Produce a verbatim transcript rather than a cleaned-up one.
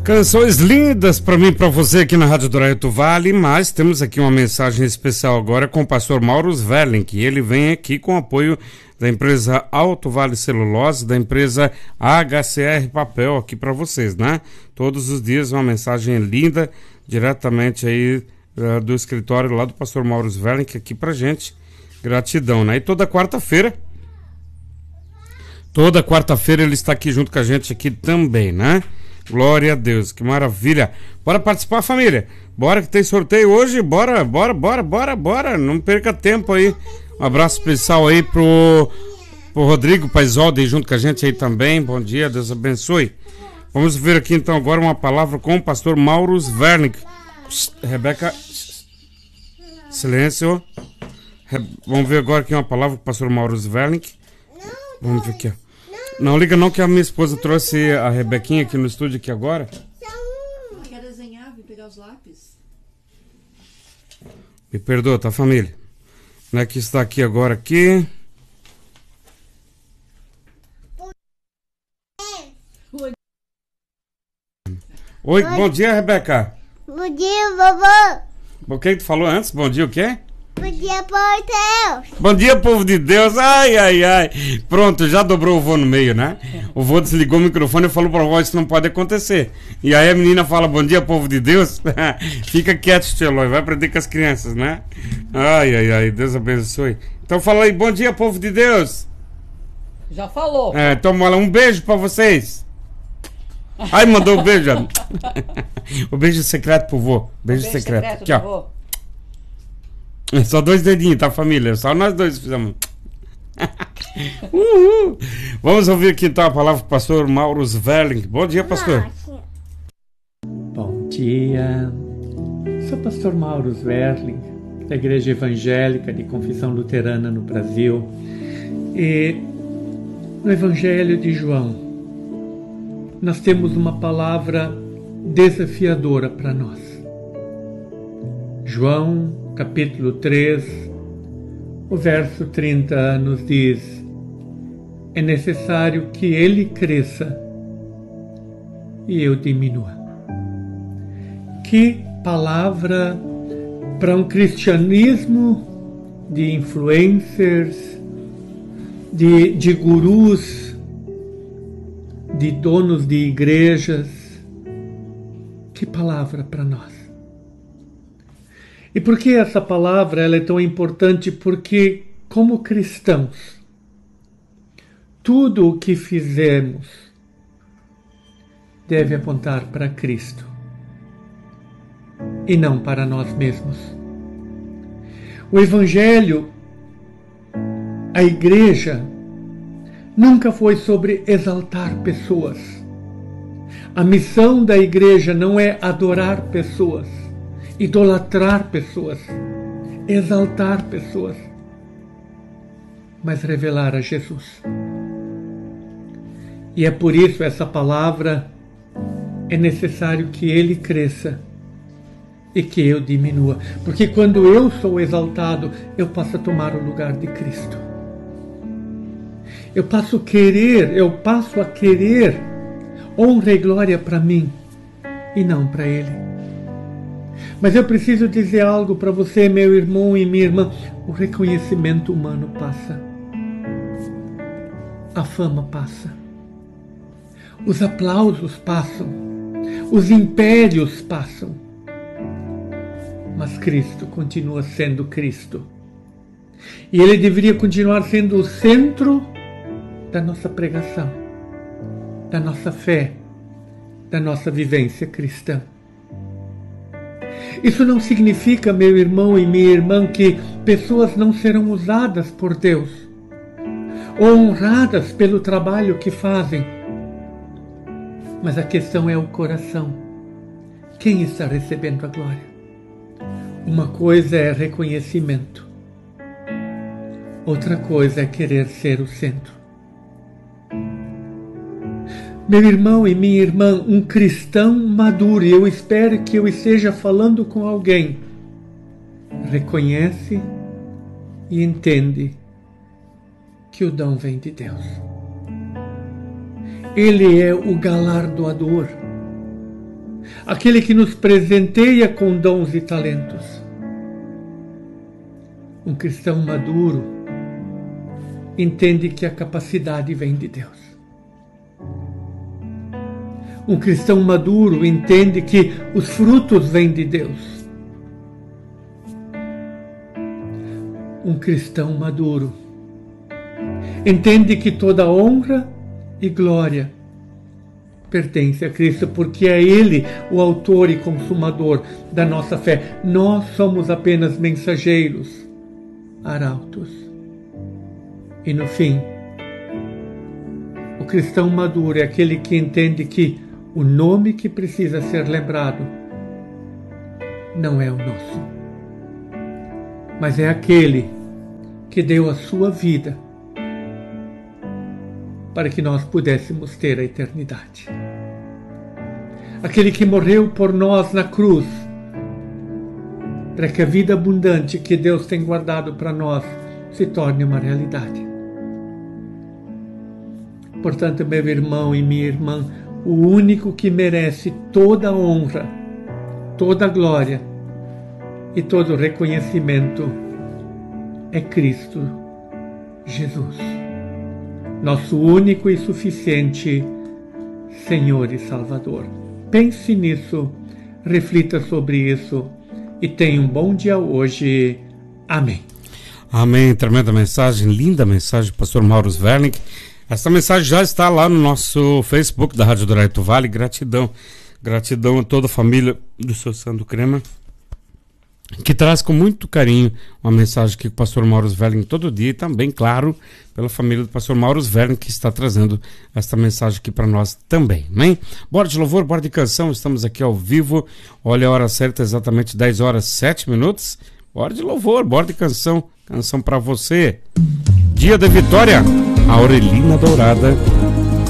Canções lindas para mim e para você aqui na Rádio Douraito Vale, mas temos aqui uma mensagem especial agora com o pastor Mauro Sverling, que ele vem aqui com o apoio da empresa Alto Vale Celulose, da empresa H C R Papel aqui para vocês, né? Todos os dias uma mensagem linda diretamente aí uh, do escritório lá do pastor Mauro Sverling aqui pra gente. Gratidão, né? E toda quarta-feira, toda quarta-feira ele está aqui junto com a gente aqui também, né? Glória a Deus, que maravilha. Bora participar, família. Bora que tem sorteio hoje. Bora, bora, bora, bora, bora. Não perca tempo aí. Um abraço especial aí pro, pro Rodrigo Paisoldi junto com a gente aí também. Bom dia, Deus abençoe. Vamos ver aqui então agora uma palavra com o pastor Mauro Sverling. Rebeca, silêncio. Re... Vamos ver agora aqui uma palavra com o pastor Mauro Sverling. Vamos ver aqui, ó. Não liga não, que a minha esposa trouxe a Rebequinha aqui no estúdio aqui agora. Quer desenhar? Vim pegar os lápis. Me perdoa, tá, família? Não é que está aqui agora aqui. Oi, bom dia, Rebeca. Bom dia, vovô. O que tu falou antes? Bom dia o quê? Bom dia, povo de Deus. Bom dia, povo de Deus. Ai, ai, ai. Pronto, já dobrou o vô no meio, né? O vô desligou o microfone e falou pra vó, isso não pode acontecer. E aí a menina fala, bom dia, povo de Deus. Fica quieto, tio Eloy, vai aprender com as crianças, né? Ai, ai, ai, Deus abençoe. Então fala aí, bom dia, povo de Deus. Já falou. É, então um beijo pra vocês. Ai, mandou um beijo. O beijo secreto pro vô. Beijo, beijo secreto. secreto. Aqui, ó. É só dois dedinhos, tá, família? Só nós dois fizemos. Uhul. Vamos ouvir aqui então a palavra do pastor Mauro Sverling. Bom dia, pastor. Bom dia. Sou o pastor Mauro Sverling, da Igreja Evangélica de Confissão Luterana no Brasil. E no Evangelho de João, nós temos uma palavra desafiadora para nós. João capítulo três, o verso trinta nos diz: é necessário que ele cresça e eu diminua. Que palavra para um cristianismo de influencers, de, de gurus, de donos de igrejas. Que palavra para nós. E por que essa palavra ela é tão importante? Porque, como cristãos, tudo o que fizemos deve apontar para Cristo e não para nós mesmos. O Evangelho, a igreja, nunca foi sobre exaltar pessoas. A missão da igreja não é adorar pessoas, idolatrar pessoas, exaltar pessoas, mas revelar a Jesus. E é por isso essa palavra é necessário que ele cresça e que eu diminua, porque quando eu sou exaltado, eu passo a tomar o lugar de Cristo. Eu passo a querer, eu passo a querer honra e glória para mim e não para ele. Mas eu preciso dizer algo para você, meu irmão e minha irmã. O reconhecimento humano passa. A fama passa. Os aplausos passam. Os impérios passam. Mas Cristo continua sendo Cristo. E ele deveria continuar sendo o centro da nossa pregação, da nossa fé, da nossa vivência cristã. Isso não significa, meu irmão e minha irmã, que pessoas não serão usadas por Deus ou honradas pelo trabalho que fazem. Mas a questão é o coração. Quem está recebendo a glória? Uma coisa é reconhecimento. Outra coisa é querer ser o centro. Meu irmão e minha irmã, um cristão maduro, e eu espero que eu esteja falando com alguém, reconhece e entende que o dom vem de Deus. Ele é o galardoador. aquele que nos presenteia com dons e talentos. Um cristão maduro entende que a capacidade vem de Deus. Um cristão maduro entende que os frutos vêm de Deus. Um cristão maduro entende que toda honra e glória pertence a Cristo, porque é Ele o autor e consumador da nossa fé. Nós somos apenas mensageiros, arautos. E no fim, o cristão maduro é aquele que entende que o nome que precisa ser lembrado não é o nosso, mas é aquele que deu a sua vida para que nós pudéssemos ter a eternidade. Aquele que morreu por nós na cruz, para que a vida abundante que Deus tem guardado para nós se torne uma realidade. Portanto, meu irmão e minha irmã, o único que merece toda a honra, toda a glória e todo o reconhecimento é Cristo Jesus, nosso único e suficiente Senhor e Salvador. Pense nisso, reflita sobre isso e tenha um bom dia hoje. Amém. Amém. Tremenda mensagem, linda mensagem, pastor Mauro Sverling. Essa mensagem já está lá no nosso Facebook da Rádio Douraito Vale. Gratidão, gratidão a toda a família do seu Santo Crema, que traz com muito carinho uma mensagem que o pastor Mauro Sverling todo dia, e também, claro, pela família do pastor Mauro Sverling, que está trazendo esta mensagem aqui para nós também, amém? Bora de louvor, bora de canção, estamos aqui ao vivo, olha a hora certa, exatamente dez horas, sete minutos, bora de louvor, bora de canção, canção para você. Dia da Vitória, Aurelina Dourada